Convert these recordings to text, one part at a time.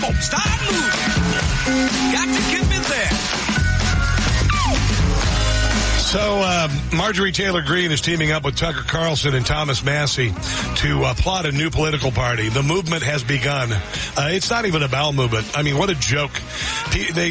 Come on, start moving. Got to get me there. So Marjorie Taylor Greene is teaming up with Tucker Carlson and Thomas Massie to plot a new political party. The movement has begun. It's not even a bowel movement. I mean, what a joke. They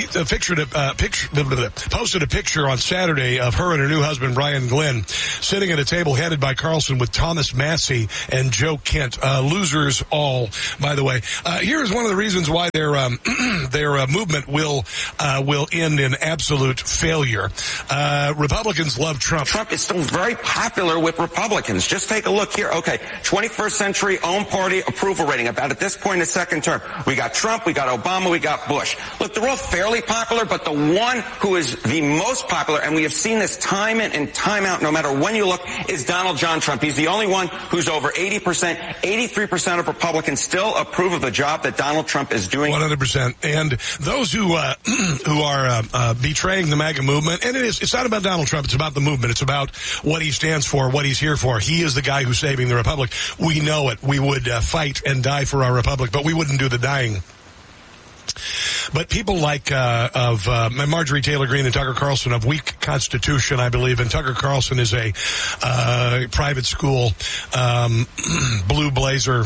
posted a picture on Saturday of her and her new husband, Brian Glenn, sitting at a table headed by Carlson with Thomas Massie and Joe Kent. Losers all, by the way. Here's one of the reasons why their movement will end in absolute failure. Republicans love Trump. Trump is still very popular with Republicans. Just take a look here. Okay, 21st century own party approval rating. About at this point in the second term, we got Trump, we got Obama, we got Bush. Look, they're all fairly popular, but the one who is the most popular, and we have seen this time in and time out, no matter when you look, is Donald John Trump. He's the only one who's over 80%. 83% of Republicans still approve of the job that Donald Trump is doing. 100%. And those who are betraying the MAGA movement, and it's not about Donald Trump, it's about the movement. It's about what he stands for, what he's here for. He is the guy who's saving the republic. We know it. We would fight and die for our republic, but we wouldn't do the dying. But people like Marjorie Taylor Greene and Tucker Carlson have weak constitution, I believe, and Tucker Carlson is a private school blue blazer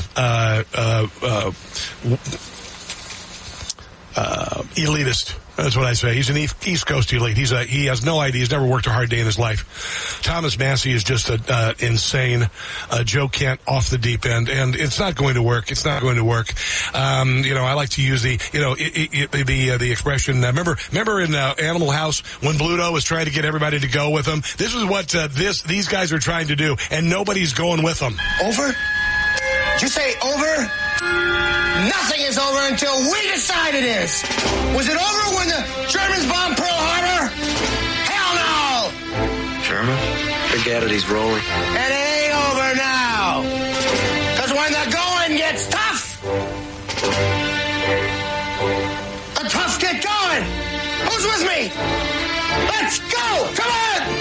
elitist. That's what I say. He's an East Coast elite. He has no idea. He's never worked a hard day in his life. Thomas Massie is just insane. Joe Kent off the deep end, and it's not going to work. It's not going to work. I like to use the expression. Remember in Animal House when Bluto was trying to get everybody to go with him. This is what these guys are trying to do, and nobody's going with them. Over? Did you say over? Nothing is over until we decide it is. Was it over when the Germans bombed Pearl Harbor? Hell no! German? Forget it, he's rolling. It ain't over now. Because when the going gets tough, the tough get going. Who's with me? Let's go! Come on!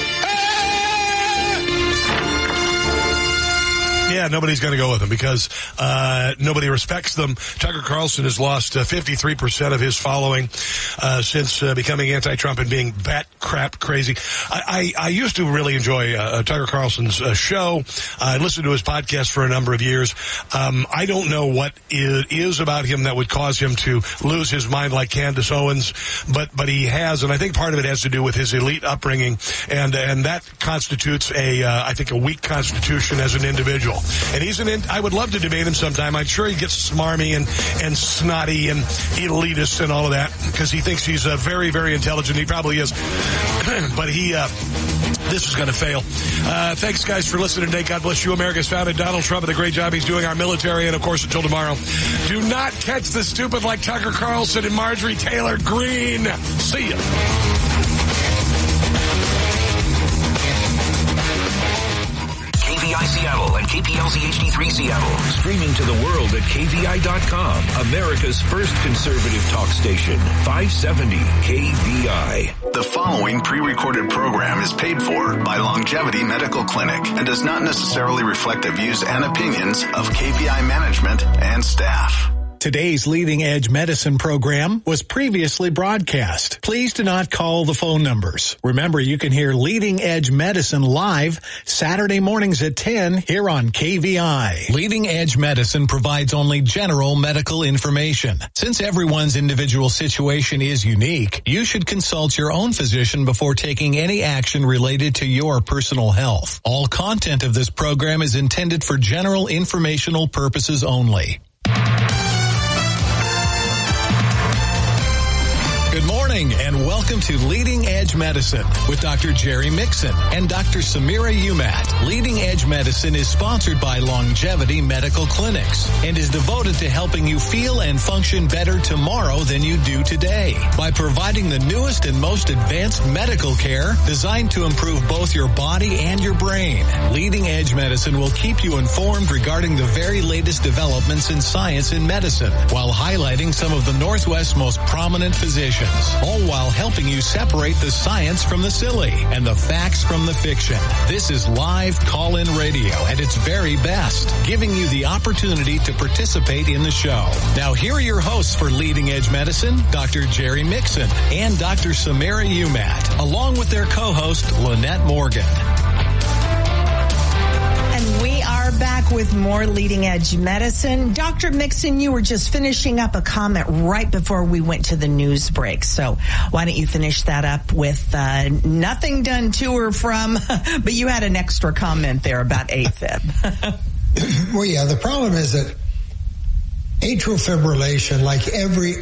Yeah, nobody's going to go with them because nobody respects them. Tucker Carlson has lost 53% of his following since becoming anti-Trump and being bat crap crazy. I used to really enjoy Tucker Carlson's show. I listened to his podcast for a number of years. I don't know what it is about him that would cause him to lose his mind like Candace Owens, but he has, and I think part of it has to do with his elite upbringing, and that constitutes I think a weak constitution as an individual. And I would love to debate him sometime. I'm sure he gets smarmy and snotty and elitist and all of that because he thinks he's very, very intelligent. He probably is. But this is going to fail. Thanks, guys, for listening today. God bless you. America's founded Donald Trump and the great job he's doing, our military, and, of course, until tomorrow. Do not catch the stupid like Tucker Carlson and Marjorie Taylor Greene. See ya. KVI Seattle and KPLZ HD3 Seattle. Streaming to the world at KVI.com. America's first conservative talk station. 570 KVI. The following pre-recorded program is paid for by Longevity Medical Clinic and does not necessarily reflect the views and opinions of KVI management and staff. Today's Leading Edge Medicine program was previously broadcast. Please do not call the phone numbers. Remember, you can hear Leading Edge Medicine live Saturday mornings at 10 here on KVI. Leading Edge Medicine provides only general medical information. Since everyone's individual situation is unique, you should consult your own physician before taking any action related to your personal health. All content of this program is intended for general informational purposes only. Good morning and welcome to Leading Edge Medicine with Dr. Jerry Mixon and Dr. Samira Umat. Leading Edge Medicine is sponsored by Longevity Medical Clinics and is devoted to helping you feel and function better tomorrow than you do today by providing the newest and most advanced medical care designed to improve both your body and your brain. Leading Edge Medicine will keep you informed regarding the very latest developments in science and medicine while highlighting some of the Northwest's most prominent physicians, all while while helping you separate the science from the silly and the facts from the fiction. This is live call-in radio at its very best, giving you the opportunity to participate in the show. Now, here are your hosts for Leading Edge Medicine, Dr. Jerry Mixon and Dr. Samara Umat, along with their co-host, Lynette Morgan. And we are back with more Leading Edge Medicine. Dr. Mixon, you were just finishing up a comment right before we went to the news break. So why don't you finish that up with nothing done to or from, but you had an extra comment there about AFib. Well, yeah, the problem is that atrial fibrillation, like every